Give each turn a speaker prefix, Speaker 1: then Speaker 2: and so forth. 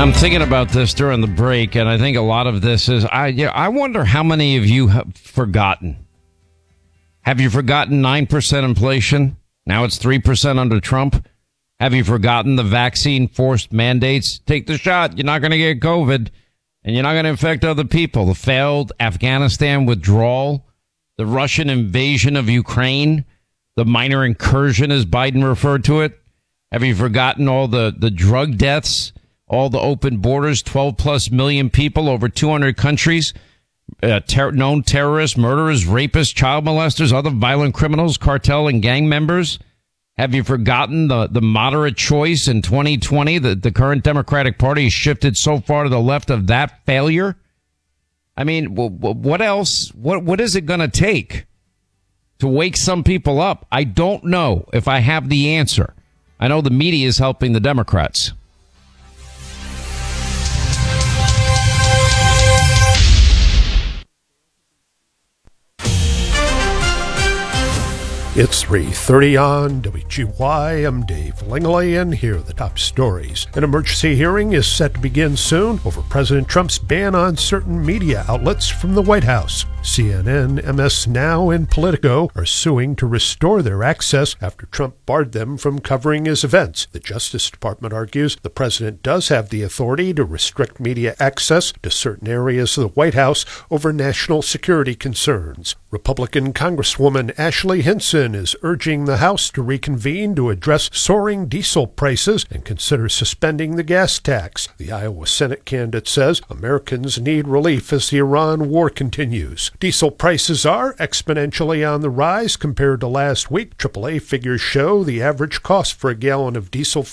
Speaker 1: I'm thinking about this during the break, and I think a lot of this is, I wonder how many of you have forgotten. Have you forgotten 9% inflation? Now it's 3% under Trump. Have you forgotten the vaccine forced mandates? Take the shot. You're not going to get COVID, and you're not going to infect other people. The failed Afghanistan withdrawal, the Russian invasion of Ukraine, the minor incursion, as Biden referred to it. Have you forgotten all the drug deaths? All the open borders, 12 plus million people, over 200 countries, known terrorists, murderers, rapists, child molesters, other violent criminals, cartel and gang members. Have you forgotten the moderate choice in 2020 that the current Democratic Party shifted so far to the left of that failure? I mean, what else? What is it going to take to wake some people up? I don't know if I have the answer. I know the media is helping the Democrats.
Speaker 2: It's 3:30 on WGY. I'm Dave Langley, and here are the top stories. An emergency hearing is set to begin soon over President Trump's ban on certain media outlets from the White House. CNN, MS Now, and Politico are suing to restore their access after Trump barred them from covering his events. The Justice Department argues the president does have the authority to restrict media access to certain areas of the White House over national security concerns. Republican Congresswoman Ashley Hinson is urging the House to reconvene to address soaring diesel prices and consider suspending the gas tax. The Iowa Senate candidate says Americans need relief as the Iran war continues. Diesel prices are exponentially on the rise compared to last week. AAA figures show the average cost for a gallon of diesel